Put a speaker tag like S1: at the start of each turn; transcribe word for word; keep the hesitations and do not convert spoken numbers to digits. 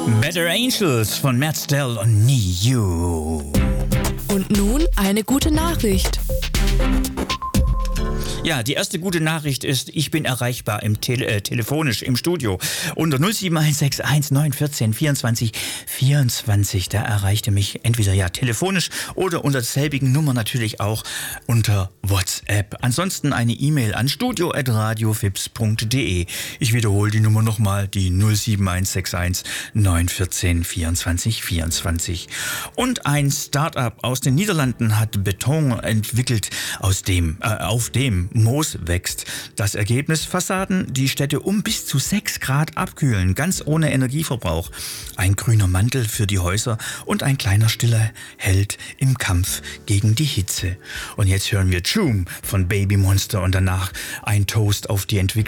S1: Better Angels von Matt Stell und Need You.
S2: Und nun eine gute Nachricht.
S1: Ja, die erste gute Nachricht ist, ich bin erreichbar im Tele äh, telefonisch im Studio unter null sieben eins sechs eins neun eins vier vierundzwanzig vierundzwanzig. Da erreichte mich entweder ja telefonisch oder unter derselbigen Nummer natürlich auch unter WhatsApp. Ansonsten eine E-Mail an studio at radiofips punkt de. Ich wiederhole die Nummer nochmal, die null sieben eins sechs eins neun eins vier vierundzwanzig vierundzwanzig. Und ein Start-up aus den Niederlanden hat Beton entwickelt, aus dem, äh, auf dem Moos wächst. Das Ergebnis: Fassaden, die Städte um bis zu sechs Grad abkühlen, ganz ohne Energieverbrauch. Ein grüner Mantel für die Häuser und ein kleiner stiller Held im Kampf gegen die Hitze. Und jetzt hören wir Choom von Baby Monster und danach ein Toast auf die Entwicklung